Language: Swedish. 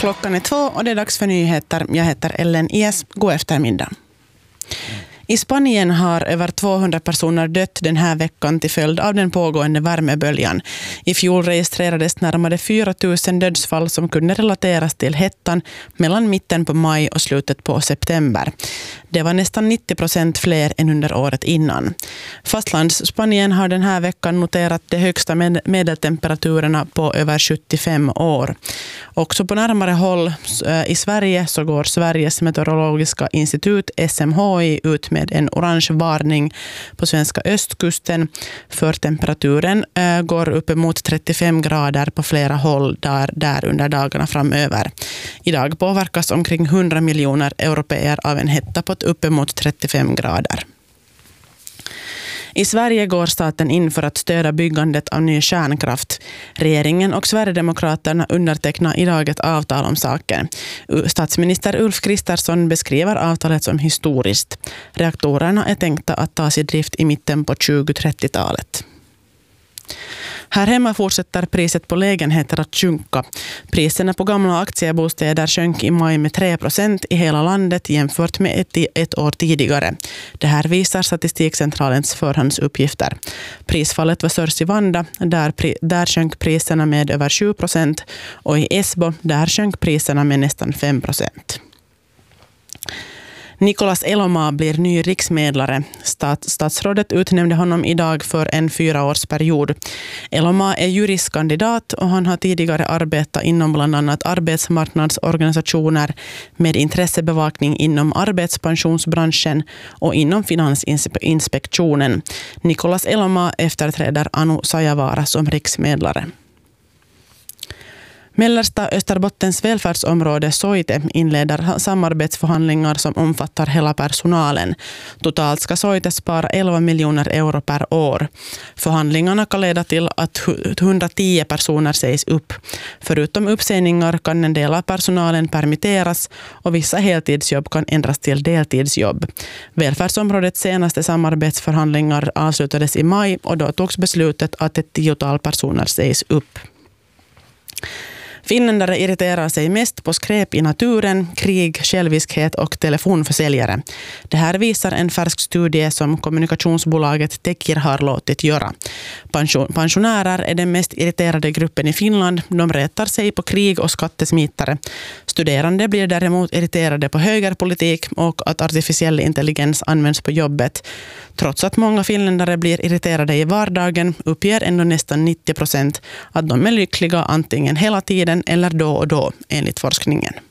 Klockan är 2 och det är dags för nyheter. Jag heter Ellen Ies. God eftermiddag. I Spanien har över 200 personer dött den här veckan till följd av den pågående värmeböljan. I fjol registrerades närmare 4 000 dödsfall som kunde relateras till hettan mellan mitten på maj och slutet på september. Det var nästan 90% fler än under året innan. Fastlandsspanien har den här veckan noterat de högsta medeltemperaturerna på över 75 år. Också på närmare håll i Sverige så går Sveriges meteorologiska institut SMHI ut med en orange varning på svenska östkusten för temperaturen går uppemot 35 grader på flera håll där under dagarna framöver. Idag påverkas omkring 100 miljoner europeer av en hetta på uppemot 35 grader. I Sverige går staten in för att stödja byggandet av ny kärnkraft. Regeringen och Sverigedemokraterna undertecknar idag ett avtal om saken. Statsminister Ulf Kristersson beskriver avtalet som historiskt. Reaktorerna är tänkta att tas i drift i mitten på 2030-talet. Här hemma fortsätter priset på lägenheter att sjunka. Priserna på gamla aktiebostäder sjönk i maj med 3% i hela landet jämfört med ett år tidigare. Det här visar Statistikcentralens förhandsuppgifter. Prisfallet var störst i Vanda, där sjönk priserna med över 7%, och i Esbo där sjönk priserna med nästan 5%. Nicolas Elomaa blir ny riksmedlare. Statsrådet utnämnde honom idag för en 4-årsperiod. Elomaa är juristkandidat och han har tidigare arbetat inom bland annat arbetsmarknadsorganisationer med intressebevakning inom arbetspensionsbranschen och inom Finansinspektionen. Nicolas Elomaa efterträder Anu Sajavaara som riksmedlare. Mellersta Österbottens välfärdsområde Soite inleder samarbetsförhandlingar som omfattar hela personalen. Totalt ska Soite spara 11 miljoner euro per år. Förhandlingarna kan leda till att 110 personer sägs upp. Förutom uppsägningar kan en del av personalen permitteras och vissa heltidsjobb kan ändras till deltidsjobb. Välfärdsområdets senaste samarbetsförhandlingar avslutades i maj och då togs beslutet att ett 10-tal personer sägs upp. Finländare irriterar sig mest på skräp i naturen, krig, själviskhet och telefonförsäljare. Det här visar en färsk studie som kommunikationsbolaget Tekir har låtit göra. Pensionärer är den mest irriterade gruppen i Finland. De retar sig på krig och skattesmitare. Studerande blir däremot irriterade på högerpolitik och att artificiell intelligens används på jobbet. Trots att många finländare blir irriterade i vardagen uppger ändå nästan 90% att de är lyckliga antingen hela tiden eller då och då, enligt forskningen.